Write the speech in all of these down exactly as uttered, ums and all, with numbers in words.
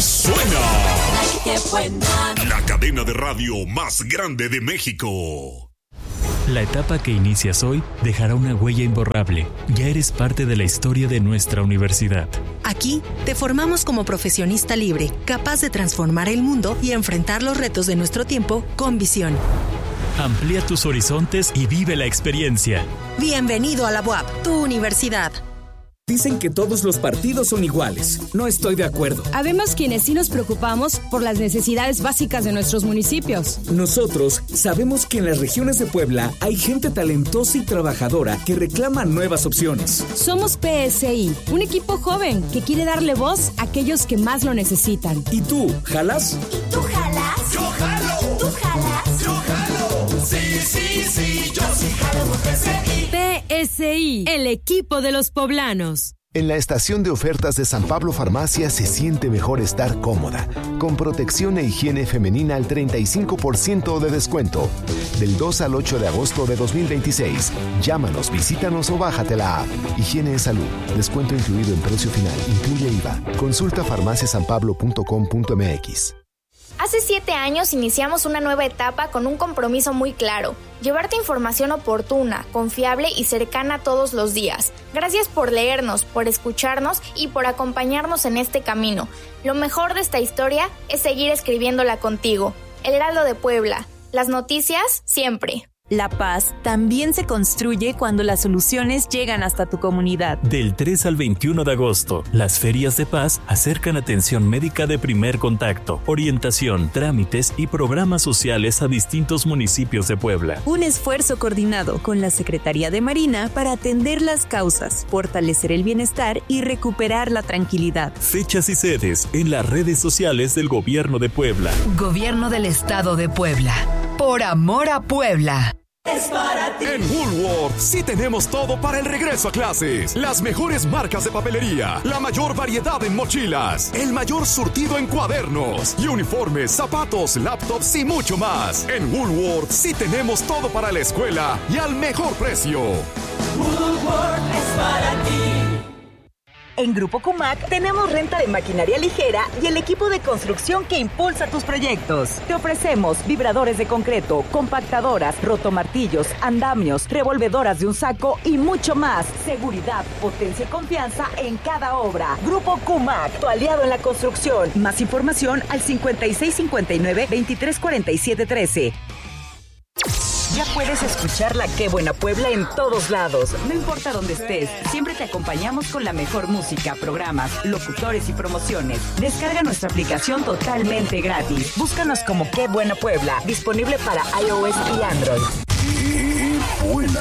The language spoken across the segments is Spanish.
suena la cadena de radio más grande de México. La etapa que inicias hoy dejará una huella imborrable. Ya eres parte de la historia de nuestra universidad. Aquí te formamos como profesionista libre, capaz de transformar el mundo y enfrentar los retos de nuestro tiempo con visión. Amplía tus horizontes y vive la experiencia. Bienvenido a la U A P, tu universidad. Dicen que todos los partidos son iguales. No estoy de acuerdo. Habemos quienes sí nos preocupamos por las necesidades básicas de nuestros municipios. Nosotros sabemos que en las regiones de Puebla hay gente talentosa y trabajadora que reclama nuevas opciones. Somos P S I, un equipo joven que quiere darle voz a aquellos que más lo necesitan. ¿Y tú, jalas? ¿Y tú jalas? ¡Yo jalo! ¿Tú jalas? ¡Yo jalo! Sí, sí, sí, yo sí jalo por P S I. P S I, el equipo de los poblanos. En la estación de ofertas de San Pablo Farmacia se siente mejor estar cómoda, con protección e higiene femenina al treinta y cinco por ciento de descuento. Del dos al ocho de agosto de dos mil veintiséis. Llámanos, visítanos o bájate la app. Higiene y salud. Descuento incluido en precio final. Incluye I V A. Consulta farmacia san pablo punto com punto m x. Hace siete años iniciamos una nueva etapa con un compromiso muy claro: llevarte información oportuna, confiable y cercana todos los días. Gracias por leernos, por escucharnos y por acompañarnos en este camino. Lo mejor de esta historia es seguir escribiéndola contigo. El Heraldo de Puebla. Las noticias siempre. La paz también se construye cuando las soluciones llegan hasta tu comunidad. Del tres al veintiuno de agosto, las ferias de paz acercan atención médica de primer contacto, orientación, trámites y programas sociales a distintos municipios de Puebla. Un esfuerzo coordinado con la Secretaría de Marina para atender las causas, fortalecer el bienestar y recuperar la tranquilidad. Fechas y sedes en las redes sociales del Gobierno de Puebla. Gobierno del Estado de Puebla. Por amor a Puebla. Es para ti. En Woolworth sí tenemos todo para el regreso a clases. Las mejores marcas de papelería, la mayor variedad en mochilas, el mayor surtido en cuadernos y uniformes, zapatos, laptops y mucho más. En Woolworth sí tenemos todo para la escuela y al mejor precio. Woolworth es para ti. En Grupo Cumac tenemos renta de maquinaria ligera y el equipo de construcción que impulsa tus proyectos. Te ofrecemos vibradores de concreto, compactadoras, rotomartillos, andamios, revolvedoras de un saco y mucho más. Seguridad, potencia y confianza en cada obra. Grupo Cumac, tu aliado en la construcción. Más información al cincuenta y seis cincuenta y nueve veintitrés cuarenta y siete trece. Ya puedes escuchar la Qué Buena Puebla en todos lados. No importa dónde estés, siempre te acompañamos con la mejor música, programas, locutores y promociones. Descarga nuestra aplicación totalmente gratis. Búscanos como Qué Buena Puebla, disponible para iOS y Android. ¡Qué buena!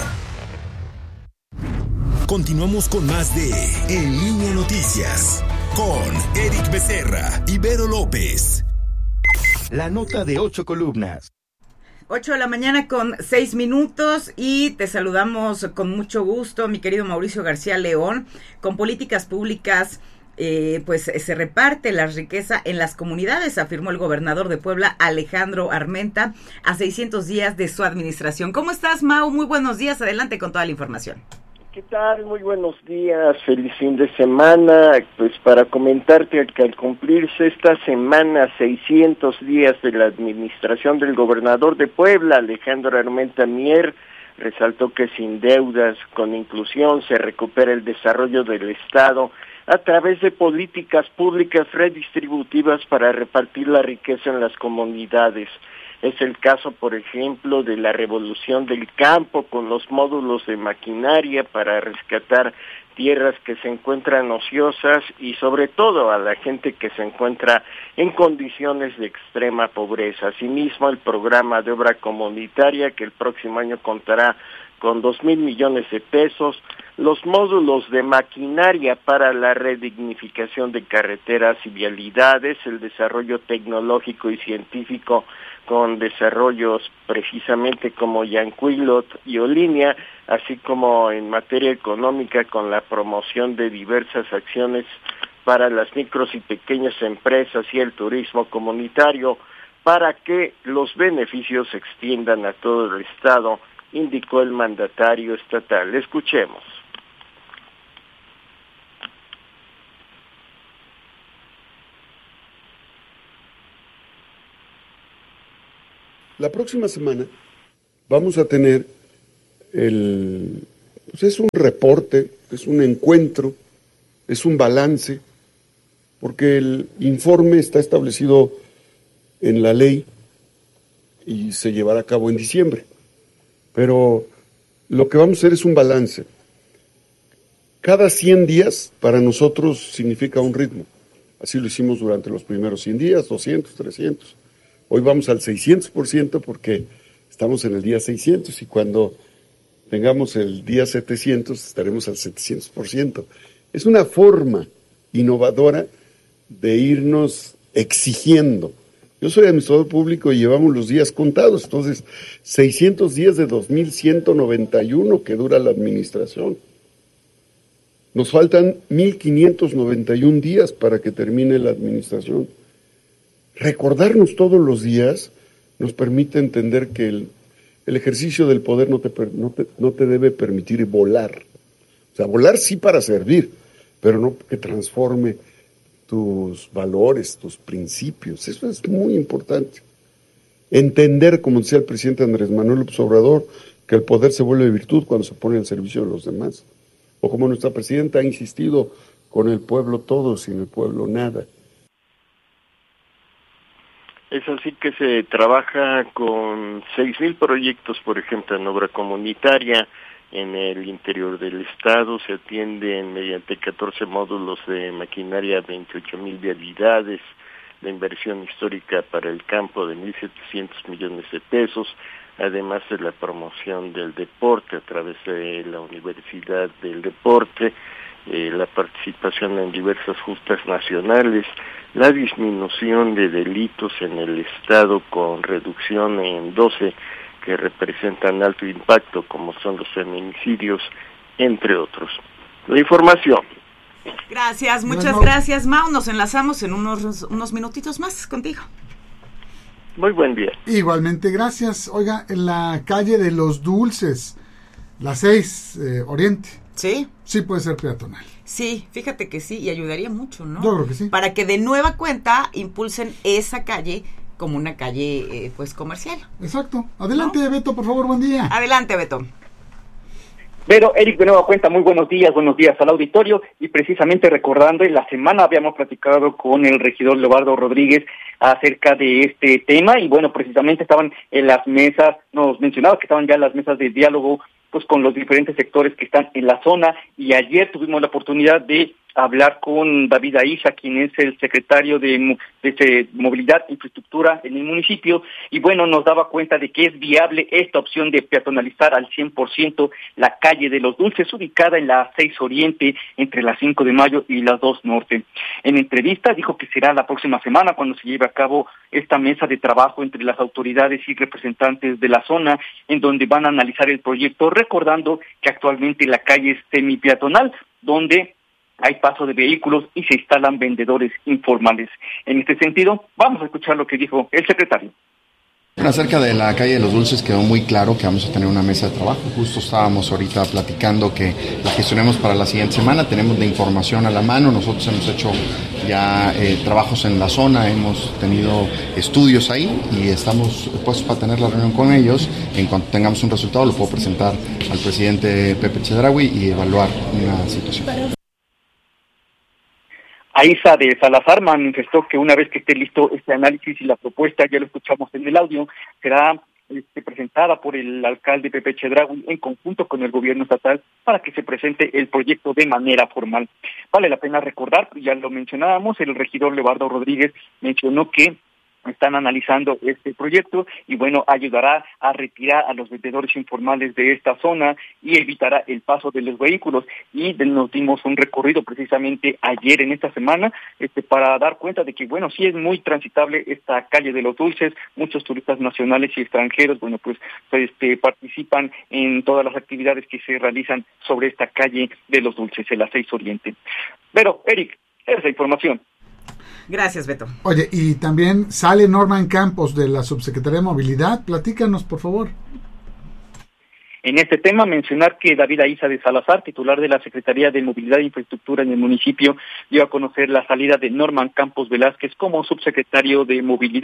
Continuamos con más de En Línea Noticias con Eric Becerra y Vero López. La nota de ocho columnas. ocho de la mañana con seis minutos y te saludamos con mucho gusto, mi querido Mauricio García León. Con políticas públicas, eh, pues se reparte la riqueza en las comunidades, afirmó el gobernador de Puebla, Alejandro Armenta, a seiscientos días de su administración. ¿Cómo estás, Mau? Muy buenos días, adelante con toda la información. ¿Qué tal? Muy buenos días, feliz fin de semana. Pues para comentarte que al cumplirse esta semana seiscientos días de la administración del gobernador de Puebla, Alejandro Armenta Mier, resaltó que sin deudas, con inclusión, se recupera el desarrollo del Estado a través de políticas públicas redistributivas para repartir la riqueza en las comunidades. Es el caso, por ejemplo, de la revolución del campo con los módulos de maquinaria para rescatar tierras que se encuentran ociosas y sobre todo a la gente que se encuentra en condiciones de extrema pobreza. Asimismo, el programa de obra comunitaria que el próximo año contará con dos mil millones de pesos, los módulos de maquinaria para la redignificación de carreteras y vialidades, el desarrollo tecnológico y científico con desarrollos precisamente como Yancuilot y Olinia, así como en materia económica con la promoción de diversas acciones para las micros y pequeñas empresas y el turismo comunitario, para que los beneficios se extiendan a todo el Estado, indicó el mandatario estatal. Escuchemos. la próxima semana vamos a tener el, pues es un reporte, es un encuentro, es un balance, porque el informe está establecido en la ley y se llevará a cabo en diciembre. Pero lo que vamos a hacer es un balance. Cada cien días para nosotros significa un ritmo. Así lo hicimos durante los primeros cien días, doscientos, trescientos. Hoy vamos al seiscientos por ciento porque estamos en el día seiscientos y cuando tengamos el día setecientos estaremos al setecientos por ciento. Es una forma innovadora de irnos exigiendo. Yo soy administrador público y llevamos los días contados, entonces seiscientos días de dos mil ciento noventa y uno que dura la administración. Nos faltan mil quinientos noventa y un días para que termine la administración. Recordarnos todos los días nos permite entender que el, el ejercicio del poder no te, no, te, no te debe permitir volar. O sea, volar sí para servir, pero no que transforme tus valores, tus principios. Eso es muy importante. Entender, como decía el presidente Andrés Manuel López Obrador, que el poder se vuelve virtud cuando se pone al servicio de los demás. O como nuestra presidenta ha insistido, con el pueblo todo, sin el pueblo nada. Es así que se trabaja con seis mil proyectos, por ejemplo, en obra comunitaria en el interior del estado. Se atienden mediante catorce módulos de maquinaria veintiocho mil vialidades, la inversión histórica para el campo de mil setecientos millones de pesos, además de la promoción del deporte a través de la Universidad del Deporte, eh, la participación en diversas justas nacionales, la disminución de delitos en el estado con reducción en doce que representan alto impacto, como son los feminicidios, entre otros. La información. Gracias, muchas bueno, gracias, Mau. Nos enlazamos en unos, unos minutitos más contigo. Muy buen día. Igualmente, gracias. Oiga, en la calle de los Dulces, la seis, eh, Oriente. ¿Sí? Sí puede ser peatonal. Sí, fíjate que sí, y ayudaría mucho, ¿no? Yo creo que sí. Para que de nueva cuenta impulsen esa calle como una calle, eh, pues, comercial. Exacto. Adelante, ¿no? Beto, por favor, buen día. Adelante, Beto. Pero, Eric, de nueva cuenta, muy buenos días, buenos días al auditorio, y precisamente recordando, en la semana habíamos platicado con el regidor Leobardo Rodríguez acerca de este tema, y bueno, precisamente estaban en las mesas, nos mencionaba que estaban ya en las mesas de diálogo, pues con los diferentes sectores que están en la zona, y ayer tuvimos la oportunidad de hablar con David Aiza, quien es el secretario de, de Movilidad e Infraestructura en el municipio, y bueno, nos daba cuenta de que es viable esta opción de peatonalizar al cien por ciento la calle de los Dulces, ubicada en la seis Oriente, entre las cinco de mayo y las dos Norte. En entrevista dijo que será la próxima semana cuando se lleve a cabo esta mesa de trabajo entre las autoridades y representantes de la zona, en donde van a analizar el proyecto, recordando que actualmente la calle es semipeatonal, donde hay paso de vehículos y se instalan vendedores informales. En este sentido, vamos a escuchar lo que dijo el secretario. Acerca de la calle de los Dulces quedó muy claro que vamos a tener una mesa de trabajo. Justo estábamos ahorita platicando que la gestionemos para la siguiente semana. Tenemos la información a la mano. Nosotros hemos hecho ya eh, trabajos en la zona, hemos tenido estudios ahí y estamos puestos para tener la reunión con ellos. En cuanto tengamos un resultado lo puedo presentar al presidente Pepe Chedraui y evaluar una situación. Aiza de Salazar manifestó que una vez que esté listo este análisis y la propuesta, ya lo escuchamos en el audio, será este, presentada por el alcalde Pepe Chedraui en conjunto con el gobierno estatal para que se presente el proyecto de manera formal. Vale la pena recordar, ya lo mencionábamos, el regidor Leobardo Rodríguez mencionó que están analizando este proyecto y bueno, ayudará a retirar a los vendedores informales de esta zona y evitará el paso de los vehículos. Y nos dimos un recorrido precisamente ayer en esta semana este para dar cuenta de que bueno, sí es muy transitable esta calle de los Dulces, muchos turistas nacionales y extranjeros, bueno pues este participan en todas las actividades que se realizan sobre esta calle de los Dulces, en la seis Oriente. Pero, Eric, esa información. Gracias, Beto. Oye, y también sale Norman Campos de la Subsecretaría de Movilidad. Platícanos, por favor. En este tema, mencionar que David Aiza de Salazar, titular de la Secretaría de Movilidad e Infraestructura en el municipio, dio a conocer la salida de Norman Campos Velázquez como subsecretario de Movilidad.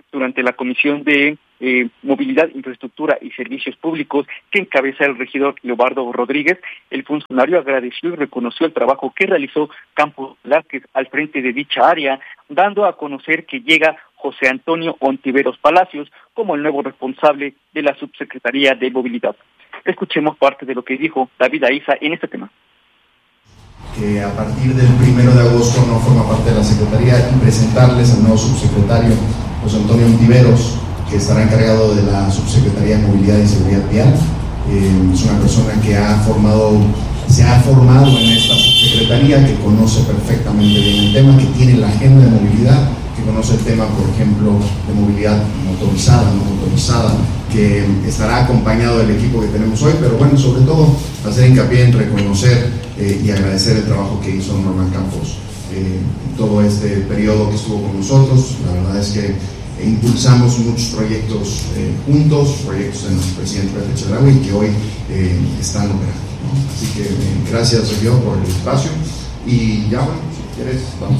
durante la Comisión de eh, Movilidad, Infraestructura y Servicios Públicos que encabeza el regidor Leobardo Rodríguez. El funcionario agradeció y reconoció el trabajo que realizó Campos Velázquez al frente de dicha área, dando a conocer que llega José Antonio Ontiveros Palacios como el nuevo responsable de la Subsecretaría de Movilidad. Escuchemos parte de lo que dijo David Aiza en este tema. Que a partir del primero de agosto no forma parte de la Secretaría, y presentarles al nuevo subsecretario José Antonio Ontiveros, que estará encargado de la Subsecretaría de Movilidad y Seguridad Vial. Eh, es una persona que ha formado, se ha formado en esta subsecretaría, que conoce perfectamente bien el tema, que tiene la agenda de movilidad, que conoce el tema, por ejemplo, de movilidad motorizada, no motorizada, que estará acompañado del equipo que tenemos hoy, pero bueno, sobre todo hacer hincapié en reconocer eh, y agradecer el trabajo que hizo Norman Campos eh, en todo este periodo que estuvo con nosotros. La verdad es que impulsamos muchos proyectos eh, juntos, proyectos de nuestro presidente Pepe Chedraui, que hoy eh, están operando, ¿no? Así que eh, gracias, Sergio, por el espacio, y ya bueno, si quieres, vamos.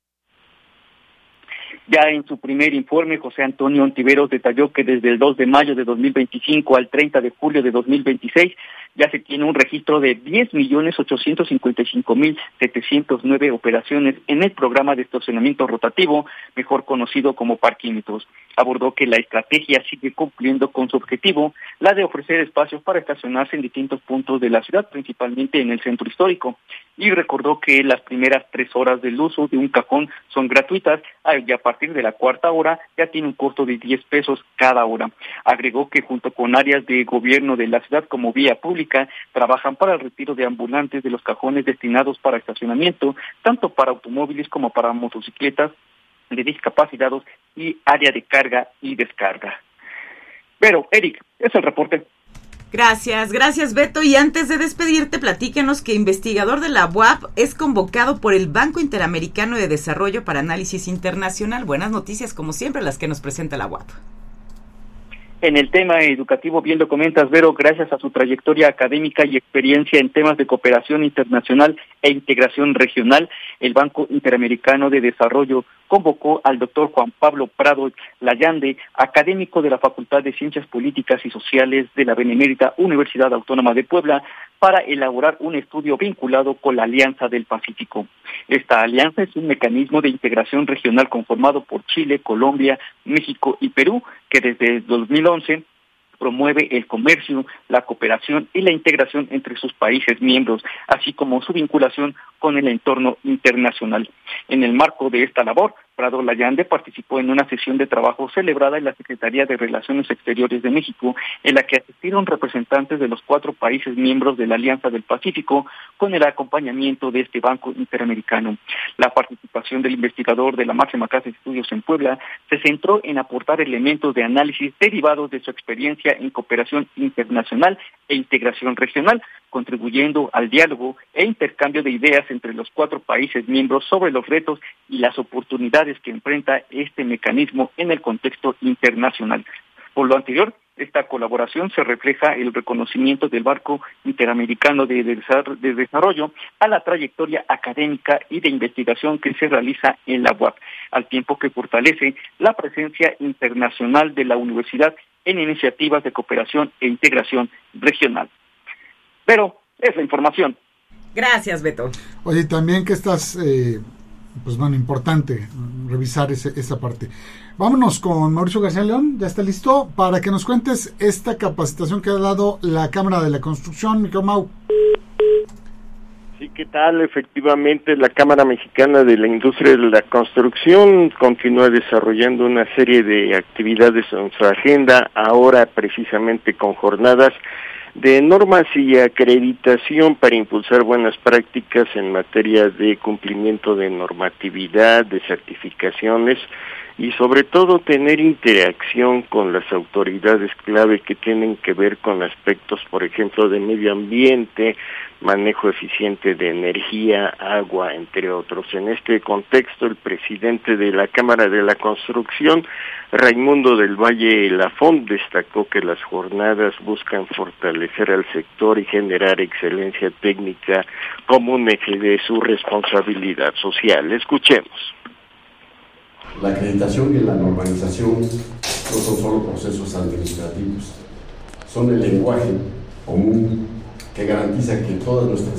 Ya en su primer informe, José Antonio Ontiveros detalló que desde el dos de mayo de dos mil veinticinco al treinta de julio de dos mil veintiséis ya se tiene un registro de diez millones ochocientos cincuenta y cinco mil setecientos nueve operaciones en el programa de estacionamiento rotativo, mejor conocido como parquímetros. Abordó que la estrategia sigue cumpliendo con su objetivo, la de ofrecer espacios para estacionarse en distintos puntos de la ciudad, principalmente en el centro histórico, y recordó que las primeras tres horas del uso de un cajón son gratuitas y a partir de la cuarta hora ya tiene un costo de diez pesos cada hora. Agregó que junto con áreas de gobierno de la ciudad como vía pública, trabajan para el retiro de ambulantes de los cajones destinados para estacionamiento, tanto para automóviles como para motocicletas de discapacitados y área de carga y descarga. Pero, Eric, es el reporte. Gracias, gracias Beto. Y antes de despedirte, platícanos que investigador de la U A P es convocado por el Banco Interamericano de Desarrollo para Análisis Internacional. Buenas noticias, como siempre, las que nos presenta la U A P. En el tema educativo, bien lo comentas, Vero, gracias a su trayectoria académica y experiencia en temas de cooperación internacional e integración regional, el Banco Interamericano de Desarrollo convocó al doctor Juan Pablo Prado Layande, académico de la Facultad de Ciencias Políticas y Sociales de la Benemérita Universidad Autónoma de Puebla, para elaborar un estudio vinculado con la Alianza del Pacífico. Esta alianza es un mecanismo de integración regional conformado por Chile, Colombia, México y Perú, que desde dos mil once promueve el comercio, la cooperación y la integración entre sus países miembros, así como su vinculación con el entorno internacional. En el marco de esta labor, Prado Layande participó en una sesión de trabajo celebrada en la Secretaría de Relaciones Exteriores de México, en la que asistieron representantes de los cuatro países miembros de la Alianza del Pacífico, con el acompañamiento de este Banco Interamericano. La participación del investigador de la máxima casa de estudios en Puebla se centró en aportar elementos de análisis derivados de su experiencia en cooperación internacional e integración regional, contribuyendo al diálogo e intercambio de ideas entre los cuatro países miembros sobre los retos y las oportunidades que enfrenta este mecanismo en el contexto internacional. Por lo anterior, esta colaboración se refleja el reconocimiento del Banco Interamericano de Desarrollo a la trayectoria académica y de investigación que se realiza en la U A P, al tiempo que fortalece la presencia internacional de la universidad en iniciativas de cooperación e integración regional. Pero es la información. Gracias, Beto. Oye, también que estás, eh, pues bueno, importante revisar ese, esa parte. Vámonos con Mauricio García León, ya está listo, para que nos cuentes esta capacitación que ha dado la Cámara de la Construcción, Micro Mau. Sí, ¿qué tal? Efectivamente, la Cámara Mexicana de la Industria de la Construcción continúa desarrollando una serie de actividades en su agenda, ahora precisamente con jornadas de normas y acreditación para impulsar buenas prácticas en materia de cumplimiento de normatividad, de certificaciones y sobre todo tener interacción con las autoridades clave que tienen que ver con aspectos, por ejemplo, de medio ambiente, manejo eficiente de energía, agua, entre otros. En este contexto, el presidente de la Cámara de la Construcción, Raimundo del Valle Lafont, destacó que las jornadas buscan fortalecer al sector y generar excelencia técnica como un eje de su responsabilidad social. Escuchemos. La acreditación y la normalización no son solo procesos administrativos, son el lenguaje común que garantiza que todas nuestras